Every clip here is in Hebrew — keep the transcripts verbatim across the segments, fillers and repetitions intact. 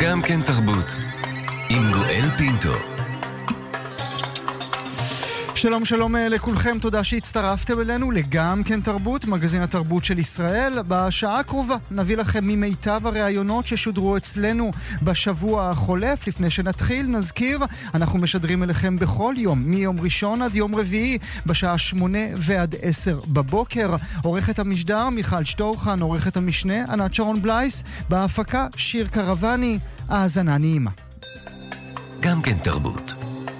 גם כן תרבות, עם גואל פינטו. שלום שלום לכולכם, תודה שהצטרפתם אלינו לגם כן תרבות, מגזין התרבות של ישראל. בשעה הקרובה נביא לכם ממיטב הראיונות ששודרו אצלנו בשבוע החולף. לפני שנתחיל נזכיר, אנחנו משדרים אליכם בכל יום, מיום ראשון עד יום רביעי, בשעה שמונה ועד עשר בבוקר. עורכת המשדר מיכל שטורחן, עורכת המשנה ענת שרון בלייס, בהפקה שיר קרבני. האזנה נעימה. גם כן תרבות.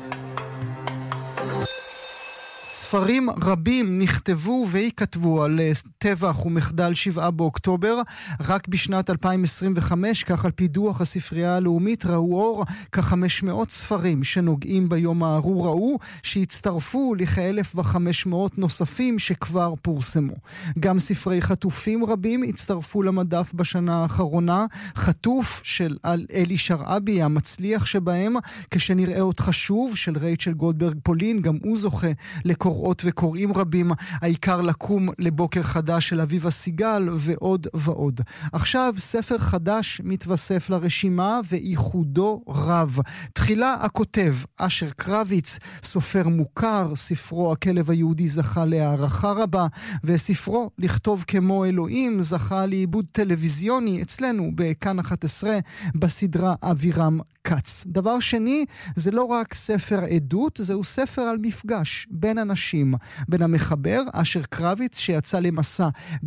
ספרים רבים נכתבו וייכתבו על טבח ומחדל שבעה באוקטובר. רק בשנת אלפיים עשרים וחמש, כך על פי דוח הספרייה הלאומית, ראו אור כ-חמש מאות ספרים שנוגעים ביום הארור ההוא, שהצטרפו לכ-אלף וחמש מאות נוספים שכבר פורסמו. גם ספרי חטופים רבים הצטרפו למדף בשנה האחרונה. חטוף של אלי שרעבי, המצליח שבהם, כשנראה אותך שוב, של רייצ'ל גולדברג פולין, גם הוא זוכה לקורות וקוראים רבים. העיקר לקום לבוקר חדש של אביבה סיגל, ועוד ועוד. עכשיו ספר חדש מתווסף לרשימה ואיחודו רב. תחילה הכותב אשר קרביץ, סופר מוכר, ספרו הכלב היהודי זכה להערכה רבה, וספרו לכתוב כמו אלוהים זכה לעיבוד טלוויזיוני אצלנו בכאן אחת עשרה בסדרה אבירם קץ. דבר שני, זה לא רק ספר עדות, זהו ספר על מפגש בין אנשים, בין המחבר אשר קרביץ שיצא למסע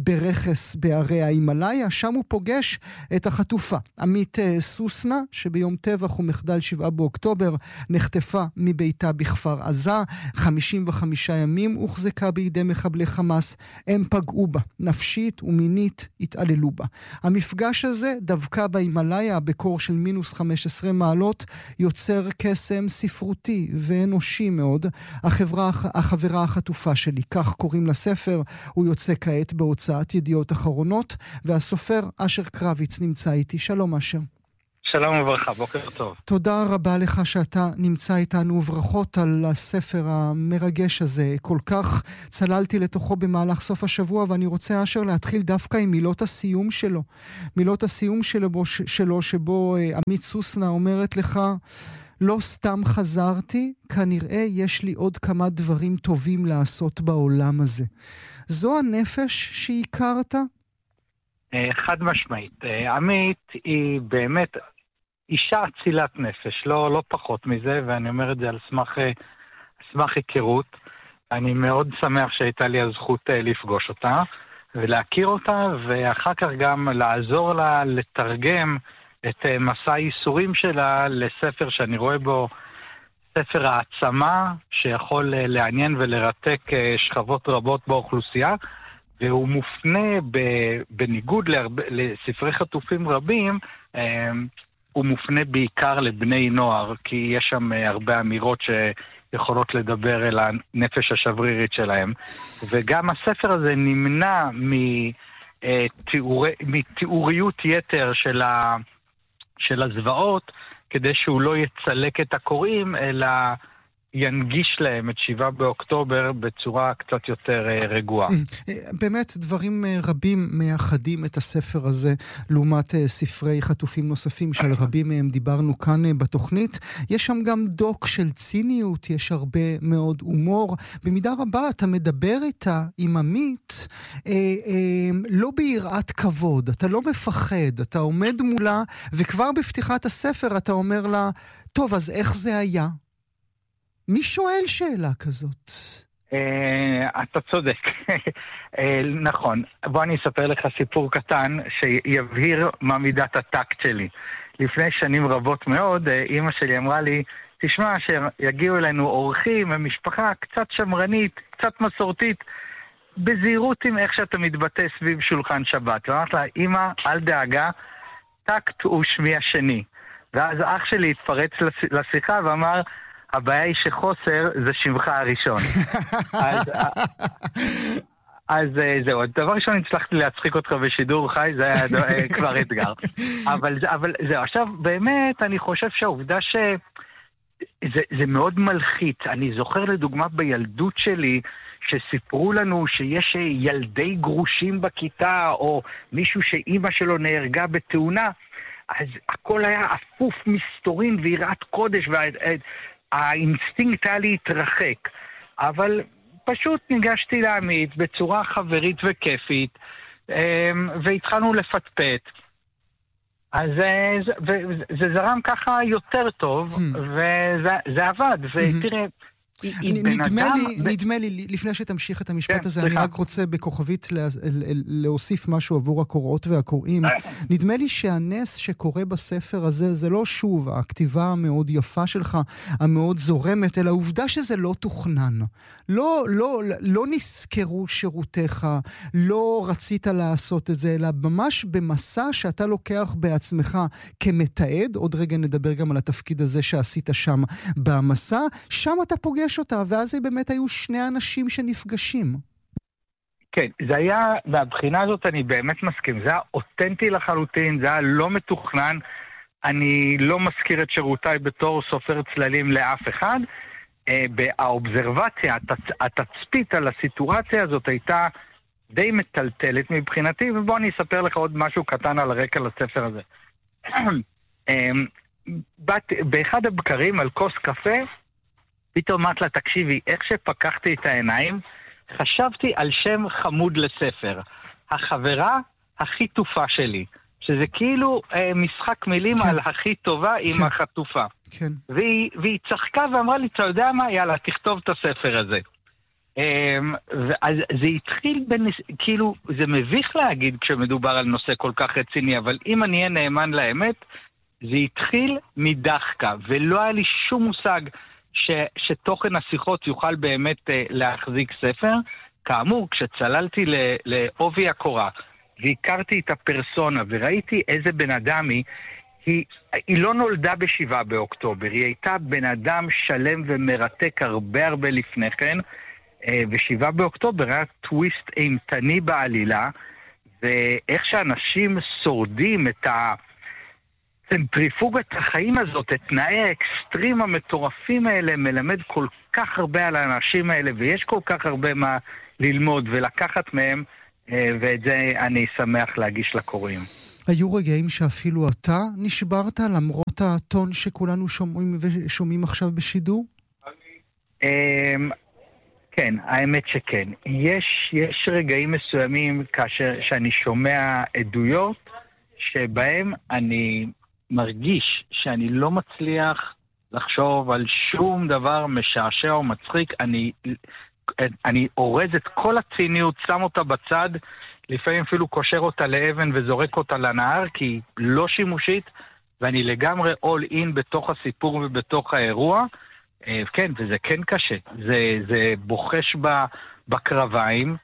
ברכס בערי ההימאליה, שם הוא פוגש את החטופה עמית סוסנה, שביום טבח ומחדל שבעה באוקטובר נחטפה מביתה בכפר עזה. חמישים וחמישה ימים הוחזקה בידי מחבלי חמאס. הם פגעו בה נפשית ומינית, התעללו בה. המפגש הזה דווקא בהימאליה בקור של מינוס חמש עשרה מעלות יוצר קסם ספרותי ואנושי מאוד. החברה, החברה החטופה שלי, כך קוראים לספר. הוא יוצא כעת בהוצאת ידיעות אחרונות, והסופר אשר קרביץ נמצא איתי. שלום אשר. שלום וברכה, בוקר טוב. תודה רבה לך שאתה נמצא איתנו, וברכות על הספר המרגש הזה. כל כך צללתי לתוכו במהלך סוף השבוע, ואני רוצה אשר להתחיל דווקא עם מילות הסיום שלו. מילות הסיום שלו, שלו שבו עמית סוסנה אומרת לך, לא סתם חזרתי, כנראה יש לי עוד כמה דברים טובים לעשות בעולם הזה. זו הנפש שהכרת? חד משמעית. עמית היא באמת אישה אצילת נפש, לא, לא פחות מזה, ואני אומר את זה על סמך, סמך היכרות. אני מאוד שמח שהייתה לי הזכות לפגוש אותה ולהכיר אותה, ואחר כך גם לעזור לה לתרגם את מסע הייסורים שלה לספר שאני רואה בו ספר העצמה, שיכול לעניין ולרתק שכבות רבות באוכלוסייה, והוא מופנה בניגוד להרבה, לספרי חטופים רבים, הוא מופנה בעיקר לבני נוער, כי יש שם הרבה אמירות שיכולות לדבר אל הנפש השברירית שלהם. וגם הספר הזה נמנע מתיאוריות יתר של ה... של הזוועות, כדי שהוא לא יצלק את הקוראים, אלא ינגיש להם את שבעה באוקטובר בצורה קצת יותר רגועה. באמת דברים רבים מייחדים את הספר הזה, לעומת ספרי חטופים נוספים של רבים מהם דיברנו כאן בתוכנית. יש שם גם דוק של ציניות, יש הרבה מאוד הומור. במידה רבה אתה מדבר איתה עם עמית, אה, אה, לא ביראת כבוד, אתה לא מפחד, אתה עומד מולה, וכבר בפתיחת הספר אתה אומר לה, טוב, אז איך זה היה? מי שואל שאלה כזאת? אתה צודק. נכון. בוא אני אספר לך סיפור קטן שיבהיר מה מידת הטקט שלי. לפני שנים רבות מאוד, אמא שלי אמרה לי, תשמע, שיגיעו אלינו אורחים, המשפחה קצת שמרנית, קצת מסורתית, בזהירות עם איך שאתה מתבטא סביב שולחן שבת. ואמרת לה, אמא, אל דאגה, טקט הוא שמי השני. ואז אח שלי התפרץ לשיחה ואמר, הבעיה היא שחוסר זה שמך הראשון. אז, אז זהו, הדבר ראשון הצלחתי להצחיק אותך בשידור חי, זה היה כבר אתגר. אבל, אבל זהו, עכשיו באמת אני חושב שהעובדה ש... זה, זה מאוד מלחית. אני זוכר לדוגמה בילדות שלי, שסיפרו לנו שיש ילדי גרושים בכיתה, או מישהו שאימא שלו נהרגה בתאונה, אז הכל היה אפוף מסתורין ויראת קודש, והאינסטינקט היה להתרחק. אבל פשוט ניגשתי לעמית בצורה חברית וכיפית, והתחלנו לפטפט. אז זה, זה זרם ככה יותר טוב, וזה עבד. ותראה, נדמה לי, נדמה לי, לפני שתמשיך את המשפט הזה, אני רק רוצה בכוכבית להוסיף משהו עבור הקוראות והקוראים. נדמה לי שהנס שקורה בספר הזה, זה לא שוב הכתיבה המאוד יפה שלך, המאוד זורמת, אלא העובדה שזה לא תוכנן. לא, לא, לא נזכרו שירותיך, לא רצית לעשות את זה, אלא ממש במסע שאתה לוקח בעצמך כמתעד, עוד רגע נדבר גם על התפקיד הזה שעשית שם במסע, שם אתה פוגש אותה, ואז באמת היו שני אנשים שנפגשים. כן, זה היה, מהבחינה הזאת אני באמת מסכים, זה היה אותנטי לחלוטין, זה היה לא מתוכנן, אני לא מזכיר את שירותיי בתור סופר צללים לאף אחד, באובזרבציה, התצפית על הסיטואציה הזאת הייתה די מטלטלת מבחינתי, ובוא אני אספר לך עוד משהו קטן על הרקע לספר הזה. באחד הבקרים על כוס קפה, פתאום אמרת לה, תקשיבי, איך שפקחתי את העיניים, חשבתי על שם חמוד לספר. החברה הכי טופה שלי. שזה כאילו אה, משחק מילים כן. על הכי טובה עם כן. החטופה. כן. והיא, והיא צחקה ואמרה לי, אתה יודע מה? יאללה, תכתוב את הספר הזה. אה, אז זה התחיל, בנס... כאילו, זה מביך להגיד כשמדובר על נושא כל כך רציני, אבל אם אני אהיה נאמן לאמת, זה התחיל מדחקה, ולא היה לי שום מושג ש, שתוכן השיחות יוכל באמת uh, להחזיק ספר. כאמור, כשצללתי לעובי הקורה, והכרתי את הפרסונה, וראיתי איזה בן אדם היא, היא, היא לא נולדה בשבעה באוקטובר, היא הייתה בן אדם שלם ומרתק הרבה הרבה לפני כן, uh, ושבעה באוקטובר היה טוויסט אימתני בעלילה, ואיך שאנשים שורדים את ה... צנטריפוגת החיים הזאת, את תנאי האקסטרים המטורפים האלה, מלמד כל כך הרבה על האנשים האלה, ויש כל כך הרבה מה ללמוד ולקחת מהם, ואת זה אני שמח להגיש לקוראים. היו רגעים שאפילו אתה נשברת, למרות הטון שכולנו שומעים ושומעים עכשיו בשידור? כן, האמת שכן. יש, יש רגעים מסוימים כאשר שאני שומע עדויות, שבהם אני מרגיש שאני לא מצליח לחשוב על שום דבר משעשע או מצחיק. אני, אני אורז את כל הציניות, שם אותה בצד, לפעמים אפילו קושר אותה לאבן וזורק אותה לנהר, כי היא לא שימושית, ואני לגמרי all in בתוך הסיפור ובתוך האירוע. כן, וזה כן קשה. זה, זה בוחש בקרביים,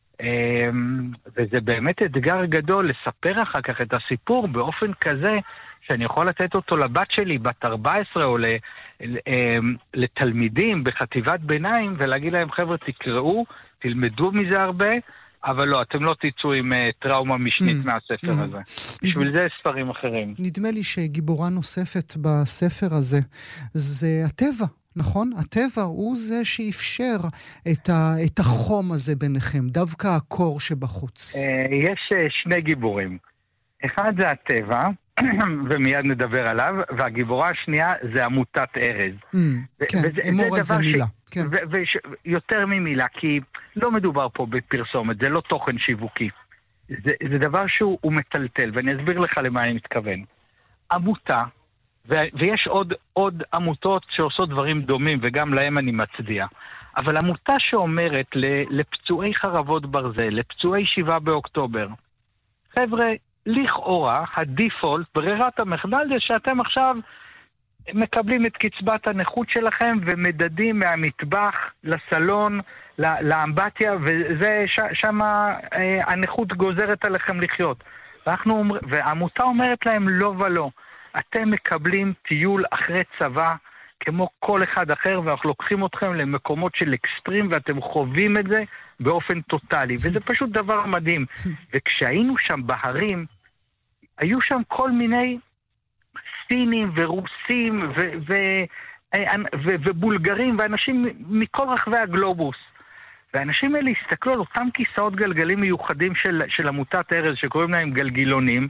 וזה באמת אתגר גדול לספר אחר כך את הסיפור באופן כזה שאני יכול לתת אותו לבת שלי בת ארבע עשרה או לתלמידים בחטיבת ביניים ולהגיד להם, חבר'ה, תקראו, תלמדו מזה הרבה, אבל לא, אתם לא תצאו עם טראומה משנית מהספר הזה. בשביל זה ספרים אחרים. נדמה לי שגיבורה נוספת בספר הזה זה הטבע. נכון? הטבע הוא זה שאפשר את, ה, את החום הזה ביניכם, דווקא הקור שבחוץ. יש שני גיבורים. אחד זה הטבע, ומיד נדבר עליו, והגיבורה השנייה זה עמותת ארז. Mm, כן, אמור על זה מילה. ש... כן. ויותר ממילה, כי לא מדובר פה בפרסומת, זה לא תוכן שיווקי. זה, זה דבר שהוא מטלטל, ואני אסביר לך למה אני מתכוון. עמותה, ויש עוד, עוד עמותות שעושות דברים דומים, וגם להם אני מצדיע. אבל עמותה שאומרת לפצועי חרבות ברזל, לפצועי שבעה באוקטובר, חבר'ה, לכאורה, הדיפולט, ברירת המחדל זה שאתם עכשיו מקבלים את קצבת הנכות שלכם, ומדדים מהמטבח לסלון, לאמבטיה, וזה שם הנכות גוזרת עליכם לחיות. ואנחנו, והעמותה אומרת להם לא ולא. אתם מקבלים טיול אחרי צבא כמו כל אחד אחר, ואנחנו לוקחים אתכם למקומות של אקסטרים, ואתם חווים את זה באופן טוטלי, וזה פשוט דבר מדהים. וכשהיינו שם בהרים, היו שם כל מיני סינים ורוסים ו- ו- ו- ובולגרים, ואנשים מכל רחבי הגלובוס. והאנשים האלה הסתכלו על אותם כיסאות גלגלים מיוחדים של, של עמותת ארז, שקוראים להם גלגילונים,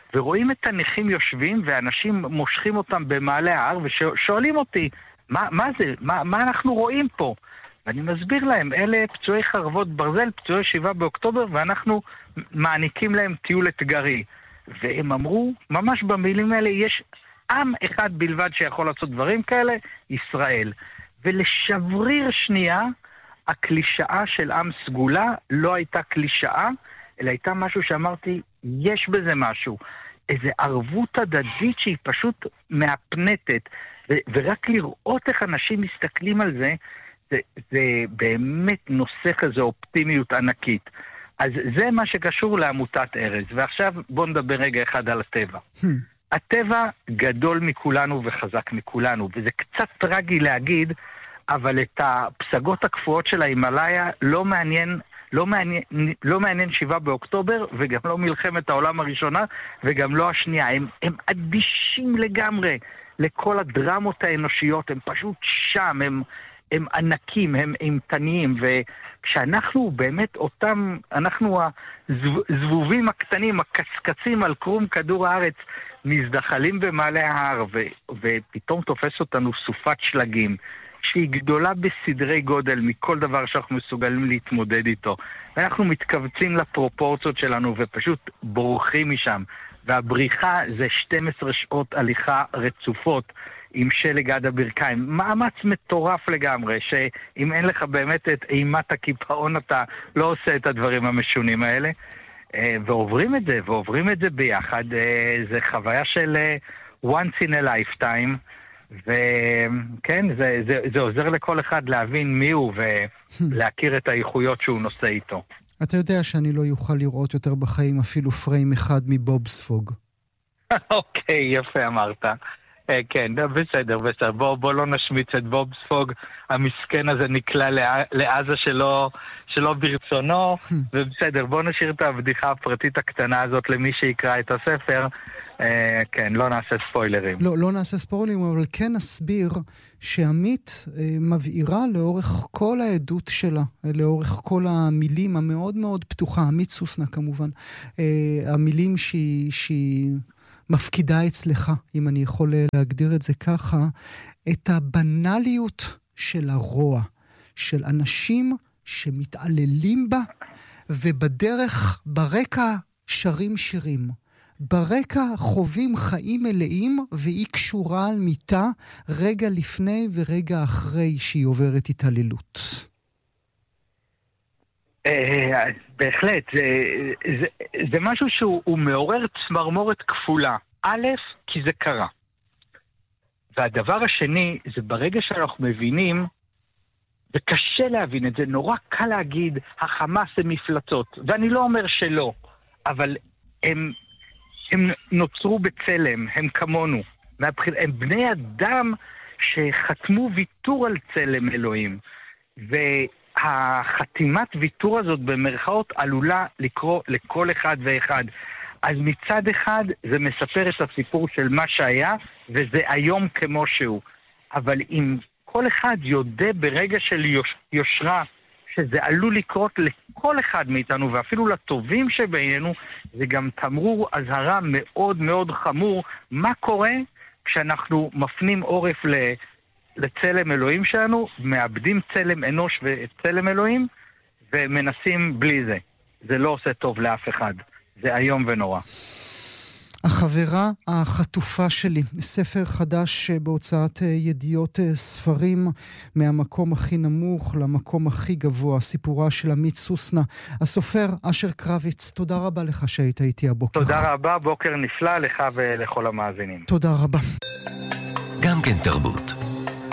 ורואים את הנכים יושבים, ואנשים מושכים אותם במעלה ההר, ושואלים אותי, מה, מה זה? מה, מה אנחנו רואים פה? ואני מסביר להם, אלה פצועי חרבות ברזל, פצועי שבעה באוקטובר, ואנחנו מעניקים להם טיול אתגרי. והם אמרו, ממש במילים האלה, יש עם אחד בלבד שיכול לעשות דברים כאלה, ישראל. ולשבריר שנייה, הקלישאה של עם סגולה לא הייתה קלישאה, אלא הייתה משהו שאמרתי, יש בזה משהו. איזו ערבות הדדית שהיא פשוט מהפנטת. ו- ורק לראות איך אנשים מסתכלים על זה, זה, זה באמת נושא כזה אופטימיות ענקית. אז זה מה שקשור לעמותת ארז. ועכשיו בואו נדבר רגע אחד על הטבע. הטבע גדול מכולנו וחזק מכולנו, וזה קצת טרגי להגיד, אבל את הפסגות הקפואות של ההימאליה לא מעניין, לא מעניין, לא מעניין שבעה באוקטובר, וגם לא מלחמת העולם הראשונה, וגם לא השנייה. הם, הם אדישים לגמרי לכל הדרמות האנושיות, הם פשוט שם, הם, הם ענקים, הם אימתניים, וכשאנחנו באמת אותם, אנחנו הזבובים הקטנים, הקסקצים על קרום כדור הארץ, מזדחלים במעלה ההר, ו, ופתאום תופס אותנו סופת שלגים, שהיא גדולה בסדרי גודל מכל דבר שאנחנו מסוגלים להתמודד איתו. ואנחנו מתכווצים לפרופורציות שלנו ופשוט בורחים משם. והבריחה זה שתים עשרה שעות הליכה רצופות עם שלג עד הברכיים. מאמץ מטורף לגמרי, שאם אין לך באמת את אימת הקיפאון אתה לא עושה את הדברים המשונים האלה. ועוברים את זה, ועוברים את זה ביחד. זה חוויה של once in a lifetime. וכן, זה, זה, זה עוזר לכל אחד להבין מי הוא ולהכיר את האיכויות שהוא נושא איתו. אתה יודע שאני לא יוכל לראות יותר בחיים אפילו פריים אחד מבובספוג. אוקיי, יפה אמרת. כן, בסדר, בסדר. בוא, בוא לא נשמיץ את בובספוג. המסכן הזה נקלע לעזה שלו, שלו ברצונו, ובסדר, בוא נשאיר את הבדיחה הפרטית הקטנה הזאת למי שיקרא את הספר. כן, לא נעשה ספוילרים. לא, לא נעשה ספוילרים, אבל כן נסביר שעמית מבהירה לאורך כל העדות שלה, לאורך כל המילים המאוד מאוד פתוחה, עמית סוסנה כמובן, המילים שהיא, שהיא מפקידה אצלך, אם אני יכול להגדיר את זה ככה, את הבנליות של הרוע, של אנשים שמתעללים בה, ובדרך, ברקע שרים שירים. ברקע חווים חיים מלאים, והיא קשורה על מיטה רגע לפני ורגע אחרי שהיא עוברת התעללות. בהחלט, זה משהו שהוא מעורר צמרמורת כפולה. א', כי זה קרה. והדבר השני, זה ברגע שאנחנו מבינים, זה קשה להבין את זה, נורא קל להגיד, החמאס הם מפלצות. ואני לא אומר שלא, אבל הם... הם נוצרו בצלם, הם כמונו. הם בני אדם שחתמו ויתור על צלם אלוהים. והחתימת ויתור הזאת במרכאות עלולה לקרוא לכל אחד ואחד. אז מצד אחד זה מספר את הסיפור של מה שהיה, וזה היום כמו שהוא. אבל אם כל אחד יודע ברגע של יוש... יושרה, שזה עלול לקרות לכל אחד מאיתנו, ואפילו לטובים שבינינו, זה גם תמרור אזהרה מאוד מאוד חמור, מה קורה כשאנחנו מפנים עורף לצלם אלוהים שלנו, מאבדים צלם אנוש וצלם אלוהים, ומנסים בלי זה. זה לא עושה טוב לאף אחד. זה היום ונורא. החברה החטופה שלי, ספר חדש בהוצאת ידיעות ספרים, מהמקום הכי נמוך למקום הכי גבוה, סיפורה של עמית סוסנה. הסופר אשר קרביץ, תודה רבה לך שהיית איתי הבוקר. תודה רבה, בוקר נפלא לך ולכל המאזינים. תודה רבה. גם כן תרבות.